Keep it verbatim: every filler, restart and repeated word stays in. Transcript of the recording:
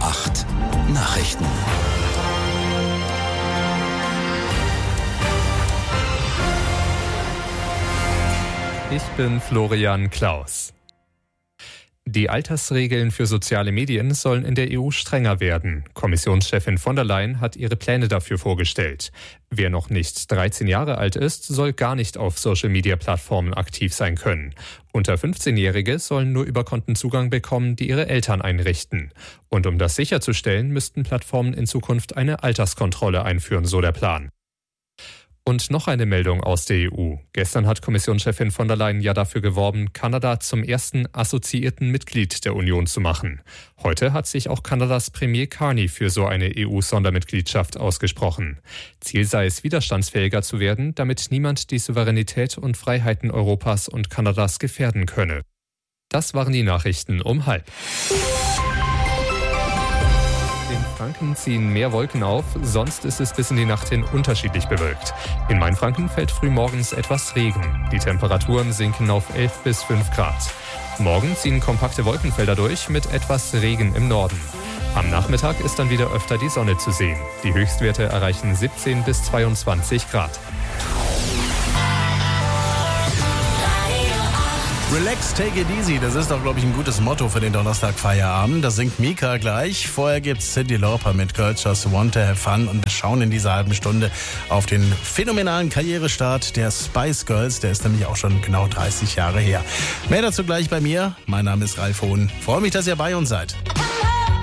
acht Nachrichten. Ich bin Florian Klaus. Die Altersregeln für soziale Medien sollen in der E U strenger werden. Kommissionschefin von der Leyen hat ihre Pläne dafür vorgestellt. Wer noch nicht dreizehn Jahre alt ist, soll gar nicht auf Social-Media-Plattformen aktiv sein können. Unter fünfzehnjährige sollen nur über Konten Zugang bekommen, die ihre Eltern einrichten. Und um das sicherzustellen, müssten Plattformen in Zukunft eine Alterskontrolle einführen, so der Plan. Und noch eine Meldung aus der E U. Gestern hat Kommissionschefin von der Leyen ja dafür geworben, Kanada zum ersten assoziierten Mitglied der Union zu machen. Heute hat sich auch Kanadas Premier Carney für so eine E U-Sondermitgliedschaft ausgesprochen. Ziel sei es, widerstandsfähiger zu werden, damit niemand die Souveränität und Freiheiten Europas und Kanadas gefährden könne. Das waren die Nachrichten um halb. In Franken ziehen mehr Wolken auf, sonst ist es bis in die Nacht hin unterschiedlich bewölkt. In Mainfranken fällt frühmorgens etwas Regen. Die Temperaturen sinken auf elf bis fünf Grad. Morgen ziehen kompakte Wolkenfelder durch mit etwas Regen im Norden. Am Nachmittag ist dann wieder öfter die Sonne zu sehen. Die Höchstwerte erreichen siebzehn bis zweiundzwanzig Grad. Relax, take it easy, das ist doch, glaube ich, ein gutes Motto für den Donnerstag-Feierabend. Das singt Mika gleich. Vorher gibt's Cyndi Lauper mit Girls Just Want to Have Fun und wir schauen in dieser halben Stunde auf den phänomenalen Karrierestart der Spice Girls. Der ist nämlich auch schon genau dreißig Jahre her. Mehr dazu gleich bei mir. Mein Name ist Ralf Hohn. Freue mich, dass ihr bei uns seid.